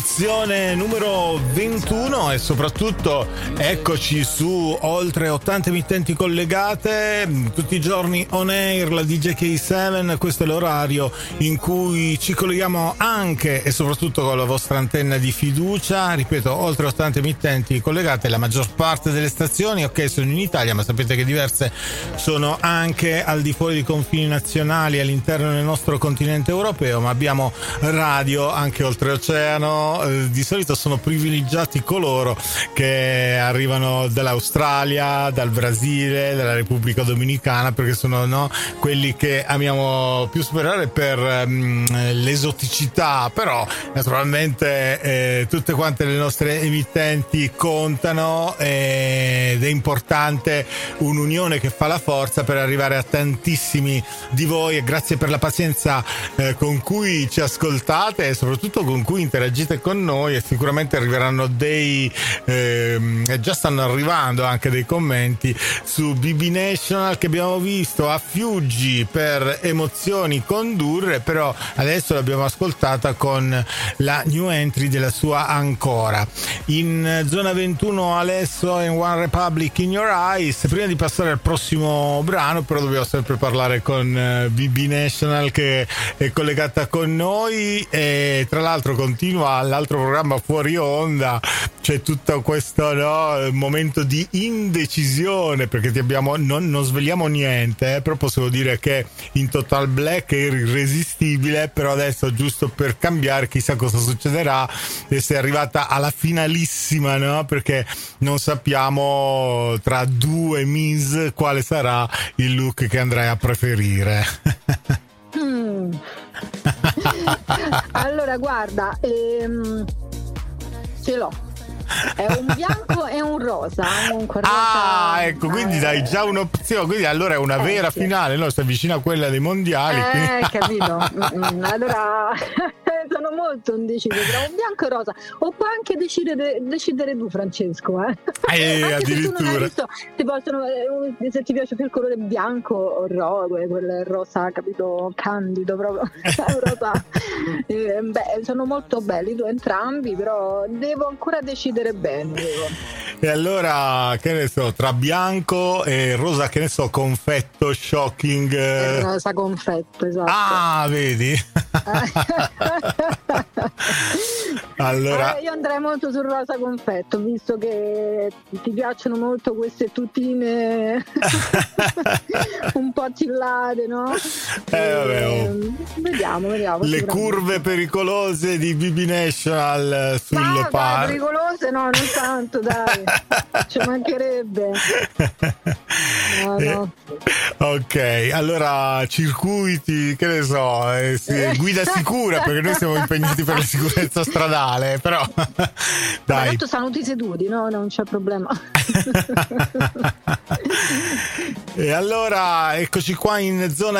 Numero 21 e soprattutto eccoci su oltre 80 emittenti collegate tutti i giorni on air, la DJK7. Questo è l'orario in cui ci colleghiamo anche e soprattutto con la vostra antenna di fiducia. Ripeto, oltre 80 emittenti collegate, la maggior parte delle stazioni sono in Italia, ma sapete che diverse sono anche al di fuori dei confini nazionali all'interno del nostro continente europeo, ma abbiamo radio anche oltreoceano. Di solito sono privilegiati coloro che arrivano dall'Australia, dal Brasile, dalla Repubblica Dominicana, perché sono quelli che amiamo più superare per l'esoticità, però naturalmente tutte quante le nostre emittenti contano ed è importante un'unione che fa la forza per arrivare a tantissimi di voi, e grazie per la pazienza con cui ci ascoltate e soprattutto con cui interagite con noi, e sicuramente arriveranno già stanno arrivando anche dei commenti su BB National, che abbiamo visto a Fiuggi per Emozioni condurre, però adesso l'abbiamo ascoltata con la new entry della sua Ancora. In zona 21 Alesso e One Republic in Your Eyes. Prima di passare al prossimo brano però dobbiamo sempre parlare con BB National, che è collegata con noi, e tra l'altro continua l'altro programma fuori onda. C'è tutto questo momento di indecisione, perché non sveliamo niente, però possiamo dire che in Total Black è irresistibile, però adesso giusto per cambiare chissà cosa succederà, e sei arrivata alla finalissima, no? Perché non sappiamo tra due Miss quale sarà il look che andrai a preferire. Allora guarda, ce l'ho. È un bianco e un rosa. Ecco, quindi dai già un'opzione, quindi allora è una vera finale, no? Sta vicino a quella dei mondiali. Capito. Allora sono molto indeciso tra un bianco e rosa, o puoi anche decidere tu, Francesco, addirittura se ti possono, se ti piace più il colore bianco o rosa, quel rosa, capito, candido proprio. Rosa. Sono molto belli entrambi, però devo ancora decidere bene. E allora, che ne so, tra bianco e rosa, che ne so, confetto, shocking. Rosa confetto, esatto. Vedi? Allora io andrei molto sul rosa confetto, visto che ti piacciono molto queste tutine un po' attillate, no? Vediamo. Le curve pericolose di BB National sul Leopard. Pericolose no, non tanto, dai. Ci mancherebbe. No. Ok, allora circuiti, che ne so, guida sicura, perché noi siamo impegnati per la sicurezza stradale, però dai. Tanto stanno tutti seduti, no, non c'è problema. E allora eccoci qua in zona